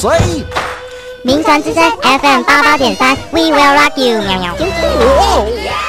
谁？ 名传之声 FM 88.3 ，We will rock you，喵喵。